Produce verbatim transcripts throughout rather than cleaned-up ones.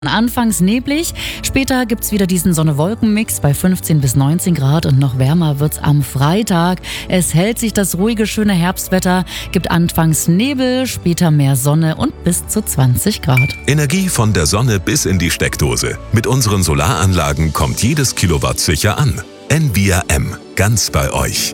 Anfangs neblig, später gibt es wieder diesen Sonne-Wolken-Mix bei fünfzehn bis neunzehn Grad und noch wärmer wird's am Freitag. Es hält sich das ruhige, schöne Herbstwetter, gibt anfangs Nebel, später mehr Sonne und bis zu zwanzig Grad. Energie von der Sonne bis in die Steckdose. Mit unseren Solaranlagen kommt jedes Kilowatt sicher an. Envia M, ganz bei euch.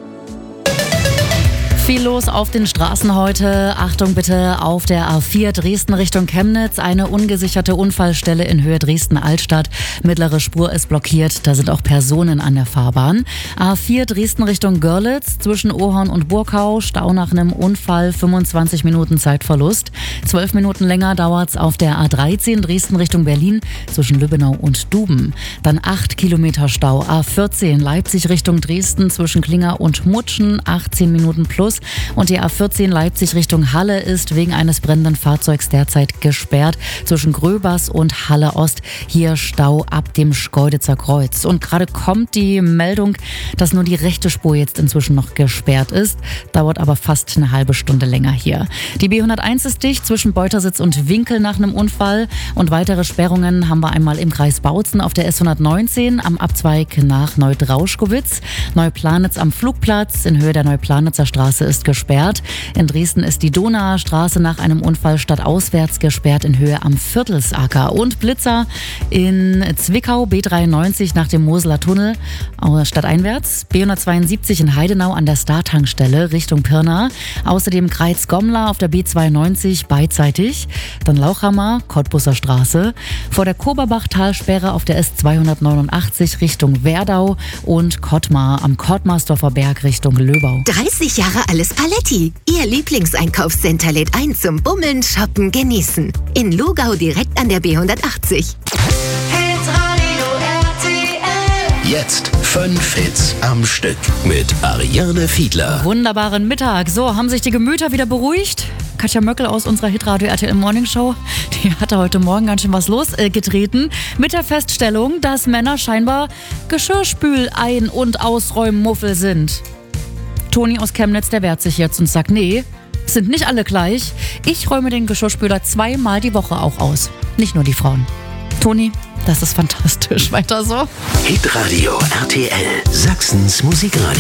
Viel los auf den Straßen heute. Achtung bitte auf der A vier Dresden Richtung Chemnitz. Eine ungesicherte Unfallstelle in Höhe Dresden-Altstadt. Mittlere Spur ist blockiert. Da sind auch Personen an der Fahrbahn. A vier Dresden Richtung Görlitz. Zwischen Ohorn und Burkau. Stau nach einem Unfall. fünfundzwanzig Minuten Zeitverlust. zwölf Minuten länger dauert's auf der A dreizehn Dresden Richtung Berlin. Zwischen Lübbenau und Duben. Dann acht Kilometer Stau. A vierzehn Leipzig Richtung Dresden. Zwischen Klinger und Mutschen. achtzehn Minuten plus. Und die A vierzehn Leipzig Richtung Halle ist wegen eines brennenden Fahrzeugs derzeit gesperrt. Zwischen Gröbers und Halle Ost. Hier Stau ab dem Schkeuditzer Kreuz. Und gerade kommt die Meldung, dass nur die rechte Spur jetzt inzwischen noch gesperrt ist. Dauert aber fast eine halbe Stunde länger hier. Die B hunderteins ist dicht zwischen Beutersitz und Winkel nach einem Unfall. Und weitere Sperrungen haben wir einmal im Kreis Bautzen auf der S hundertneunzehn am Abzweig nach Neudrauschkowitz. Neuplanitz am Flugplatz in Höhe der Neuplanitzer Straße ist gesperrt. In Dresden ist die Donauer Straße nach einem Unfall stadtauswärts gesperrt in Höhe am Viertelsacker. Und Blitzer in Zwickau, B dreiundneunzig nach dem Moseler Tunnel stadteinwärts. B hundertzweiundsiebzig in Heidenau an der Star-Tankstelle Richtung Pirna. Außerdem Greiz-Gommler auf der B zweiundneunzig beidseitig. Dann Lauchhammer, Cottbusser Straße. Vor der Koberbach-Talsperre auf der S zweihundertneunundachtzig Richtung Werdau. Und Kottmar am Kottmarsdorfer Berg Richtung Löbau. dreißig Jahre alles Paletti. Ihr Lieblingseinkaufscenter lädt ein zum Bummeln, Shoppen, Genießen. In Lugau direkt an der B hundertachtzig. Jetzt fünf Hits am Stück mit Ariane Fiedler. Wunderbaren Mittag. So, haben sich die Gemüter wieder beruhigt? Katja Möckel aus unserer Hitradio R T L Morning Show, die hatte heute Morgen ganz schön was losgetreten. Äh, mit der Feststellung, dass Männer scheinbar Geschirrspül-Ein- und Ausräummuffel sind. Toni aus Chemnitz, der wehrt sich jetzt und sagt, nee, sind nicht alle gleich. Ich räume den Geschirrspüler zweimal die Woche auch aus. Nicht nur die Frauen. Toni, das ist fantastisch. Weiter so. Hitradio R T L, Sachsens Musikradio.